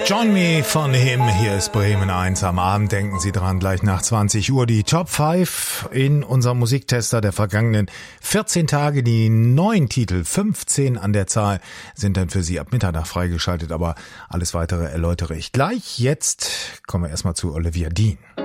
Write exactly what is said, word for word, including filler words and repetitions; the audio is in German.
Join Me von Him, hier ist Bremen eins am Abend, denken Sie dran, gleich nach zwanzig Uhr die Top fünf in unserem Musiktester der vergangenen vierzehn Tage. Die neuen Titel, fünfzehn an der Zahl, sind dann für Sie ab Mitternacht freigeschaltet, aber alles weitere erläutere ich gleich. Jetzt kommen wir erstmal zu Olivia Dean.